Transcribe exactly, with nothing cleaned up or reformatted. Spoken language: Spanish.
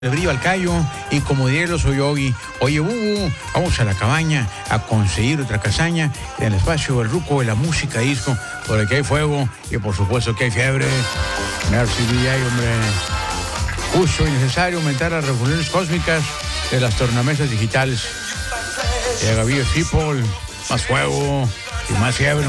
El brillo al callo y como diría el oso yogi, oye Bubu, vamos a la cabaña a conseguir otra cazaña en el espacio del ruco de la música disco, por el que hay fuego y por supuesto que hay fiebre. Merci D J, hombre. Uso y necesario aumentar las revoluciones cósmicas de las tornamesas digitales. Llega Video People, más fuego y más fiebre.